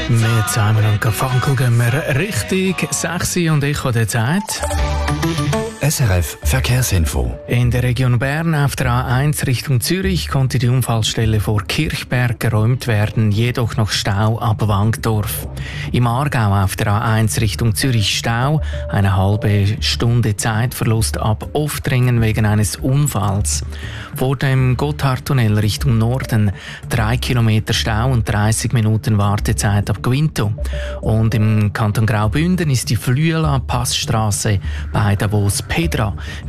Mit Simon und Garfunkel gehen wir richtig 6 und ich habe die Zeit. SRF Verkehrsinfo. In der Region Bern auf der A1 Richtung Zürich konnte die Unfallstelle vor Kirchberg geräumt werden, jedoch noch Stau ab Wankdorf. Im Aargau auf der A1 Richtung Zürich Stau, eine halbe Stunde Zeitverlust ab Oftringen wegen eines Unfalls. Vor dem Gotthardtunnel Richtung Norden 3 Kilometer Stau und 30 Minuten Wartezeit ab Quinto. Und im Kanton Graubünden ist die Flüela Passstraße bei Davos Pedra